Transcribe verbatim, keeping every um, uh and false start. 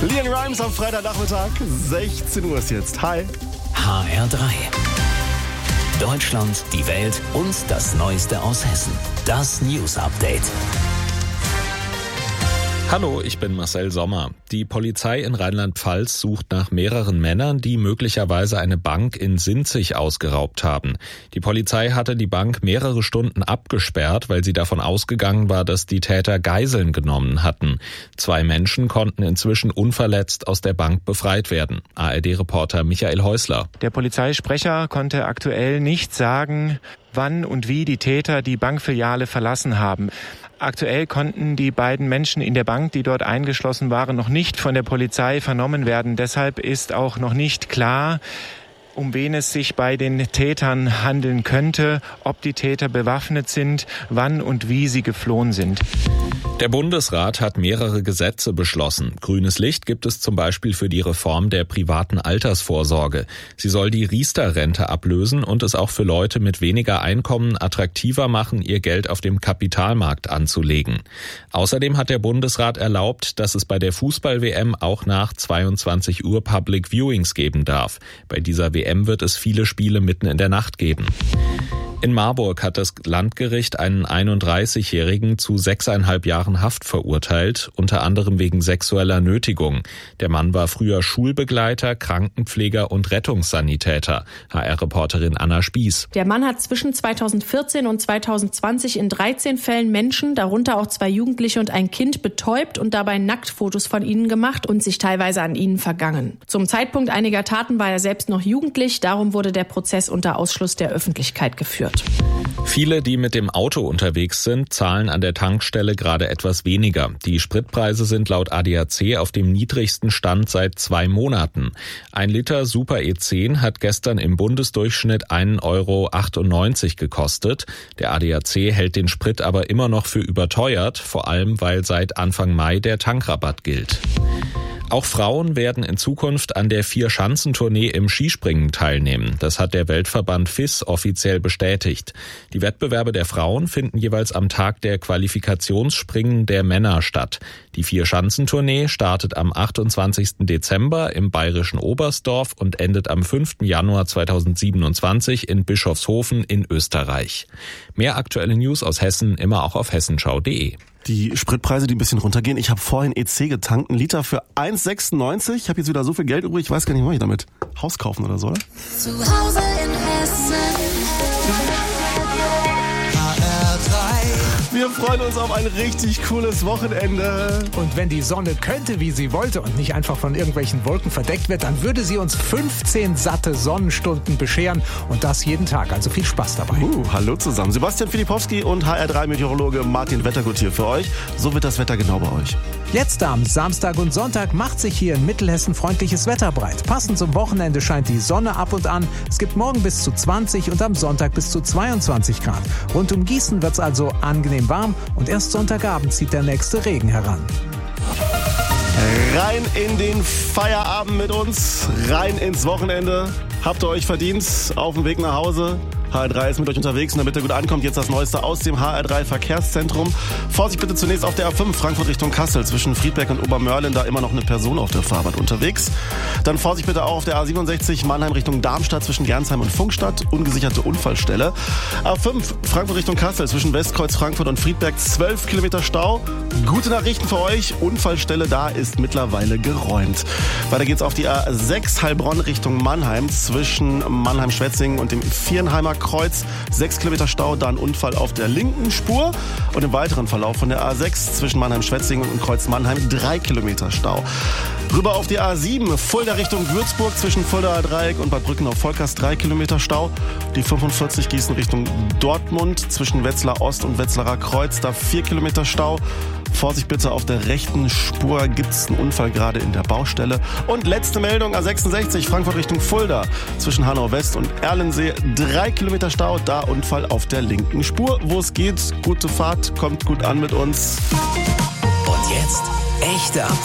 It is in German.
LeAnn Rimes am Freitagnachmittag, sechzehn Uhr ist jetzt. Hi. H R drei. Deutschland, die Welt und das Neueste aus Hessen. Das News Update. Hallo, ich bin Marcel Sommer. Die Polizei in Rheinland-Pfalz sucht nach mehreren Männern, die möglicherweise eine Bank in Sinzig ausgeraubt haben. Die Polizei hatte die Bank mehrere Stunden abgesperrt, weil sie davon ausgegangen war, dass die Täter Geiseln genommen hatten. Zwei Menschen konnten inzwischen unverletzt aus der Bank befreit werden. A R D-Reporter Michael Häusler. Der Polizeisprecher konnte aktuell nicht sagen, wann und wie die Täter die Bankfiliale verlassen haben. Aktuell konnten die beiden Menschen in der Bank, die dort eingeschlossen waren, noch nicht von der Polizei vernommen werden. Deshalb ist auch noch nicht klar, um wen es sich bei den Tätern handeln könnte, ob die Täter bewaffnet sind, wann und wie sie geflohen sind. Der Bundesrat hat mehrere Gesetze beschlossen. Grünes Licht gibt es zum Beispiel für die Reform der privaten Altersvorsorge. Sie soll die Riester-Rente ablösen und es auch für Leute mit weniger Einkommen attraktiver machen, ihr Geld auf dem Kapitalmarkt anzulegen. Außerdem hat der Bundesrat erlaubt, dass es bei der Fußball-W M auch nach zweiundzwanzig Uhr Public Viewings geben darf. Bei dieser W M wird es viele Spiele mitten in der Nacht geben. In Marburg hat das Landgericht einen einunddreißigjährigen zu sechseinhalb Jahren Haft verurteilt, unter anderem wegen sexueller Nötigung. Der Mann war früher Schulbegleiter, Krankenpfleger und Rettungssanitäter. H R-Reporterin Anna Spieß. Der Mann hat zwischen zweitausendvierzehn und zweitausendzwanzig in dreizehn Fällen Menschen, darunter auch zwei Jugendliche und ein Kind, betäubt und dabei Nacktfotos von ihnen gemacht und sich teilweise an ihnen vergangen. Zum Zeitpunkt einiger Taten war er selbst noch jugendlich, darum wurde der Prozess unter Ausschluss der Öffentlichkeit geführt. Viele, die mit dem Auto unterwegs sind, zahlen an der Tankstelle gerade etwas weniger. Die Spritpreise sind laut A D A C auf dem niedrigsten Stand seit zwei Monaten. Ein Liter Super E zehn hat gestern im Bundesdurchschnitt ein Euro achtundneunzig gekostet. Der A D A C hält den Sprit aber immer noch für überteuert, vor allem weil seit Anfang Mai der Tankrabatt gilt. Auch Frauen werden in Zukunft an der Vier-Schanzentournee im Skispringen teilnehmen. Das hat der Weltverband F I S offiziell bestätigt. Die Wettbewerbe der Frauen finden jeweils am Tag der Qualifikationsspringen der Männer statt. Die Vier-Schanzentournee startet am achtundzwanzigsten Dezember im bayerischen Oberstdorf und endet am fünften Januar zweitausendsiebenundzwanzig in Bischofshofen in Österreich. Mehr aktuelle News aus Hessen immer auch auf hessenschau punkt de. Die Spritpreise, die ein bisschen runtergehen. Ich habe vorhin E C getankt, einen Liter für eins sechsundneunzig. Ich habe jetzt wieder so viel Geld übrig, ich weiß gar nicht, was ich damit Haus kaufen oder so, oder? Zu Hause in Hessen. H R drei. Wir freuen uns auf ein richtig cooles Wochenende. Und wenn die Sonne könnte, wie sie wollte und nicht einfach von irgendwelchen Wolken verdeckt wird, dann würde sie uns fünfzehn satte Sonnenstunden bescheren und das jeden Tag. Also viel Spaß dabei. Uh, hallo zusammen. Sebastian Filipowski und H R drei Meteorologe Martin Wettergut hier für euch. So wird das Wetter genau bei euch. Jetzt am Samstag und Sonntag macht sich hier in Mittelhessen freundliches Wetter breit. Passend zum Wochenende scheint die Sonne ab und an. Es gibt morgen bis zu zwanzig und am Sonntag bis zu zweiundzwanzig Grad. Rund um Gießen wird es also angenehm warm und erst Sonntagabend zieht der nächste Regen heran. Rein in den Feierabend mit uns, rein ins Wochenende. Habt ihr euch verdient auf dem Weg nach Hause? H R drei ist mit euch unterwegs und damit ihr gut ankommt, jetzt das Neueste aus dem H R drei Verkehrszentrum. Vorsicht bitte zunächst auf der A fünf Frankfurt Richtung Kassel zwischen Friedberg und Obermörlen, da immer noch eine Person auf der Fahrbahn unterwegs. Dann Vorsicht bitte auch auf der A siebenundsechzig Mannheim Richtung Darmstadt zwischen Gernsheim und Funkstadt, ungesicherte Unfallstelle. A fünf Frankfurt Richtung Kassel zwischen Westkreuz Frankfurt und Friedberg, zwölf Kilometer Stau. Gute Nachrichten für euch, Unfallstelle da ist mittlerweile geräumt. Weiter geht's auf die A sechs Heilbronn Richtung Mannheim zwischen Mannheim-Schwetzingen und dem Vierenheimer Kreuz, sechs Kilometer Stau, dann Unfall auf der linken Spur und im weiteren Verlauf von der A sechs zwischen Mannheim-Schwetzingen und Kreuz Mannheim drei Kilometer Stau. Rüber auf die A sieben, Fulda Richtung Würzburg zwischen Fuldaer Dreieck und Bad Brückenau-Volkers drei Kilometer Stau. Die fünfundvierzig Gießen Richtung Dortmund zwischen Wetzlar Ost und Wetzlarer Kreuz, da vier Kilometer Stau. Vorsicht bitte, auf der rechten Spur gibt es einen Unfall gerade in der Baustelle. Und letzte Meldung, A sechsundsechzig, Frankfurt Richtung Fulda. Zwischen Hanau West und Erlensee, drei Kilometer Stau, da Unfall auf der linken Spur. Wo es geht, gute Fahrt, kommt gut an mit uns. Und jetzt echte Updates.